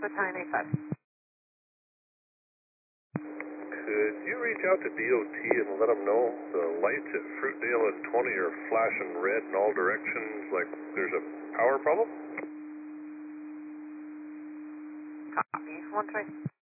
Battalion 85. Could you reach out to DOT and let them know the lights at Fruitdale and 20 are flashing red in all directions, like there's a power problem? Copy. 1 3.